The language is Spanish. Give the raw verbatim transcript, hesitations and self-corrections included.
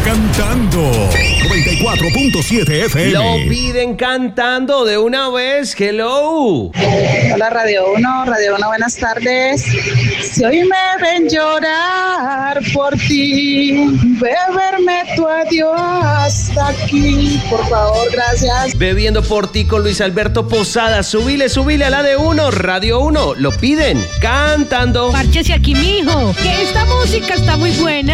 cantando. noventa y cuatro punto siete F M. Lo piden cantando de una vez. Hello. Hola Radio uno, Radio uno, buenas tardes. Si hoy me ven llorar por ti, beberme tu adiós hasta aquí, por favor, gracias. Bebiendo por ti con Luis Alberto Posada. Subile, subile a la de uno, Radio uno. Lo piden cantando. Párchese aquí, mijo, que esta música está muy buena.